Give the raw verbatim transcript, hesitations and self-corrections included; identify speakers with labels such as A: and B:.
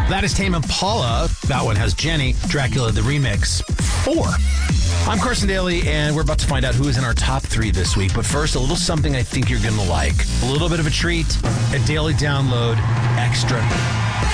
A: That is Tame Impala. That one has Jenny, Dracula the Remix, four. I'm Carson Daly, and we're about to find out who is in our top three this week. But first, a little something I think you're going to like. A little bit of a treat, a daily download extra.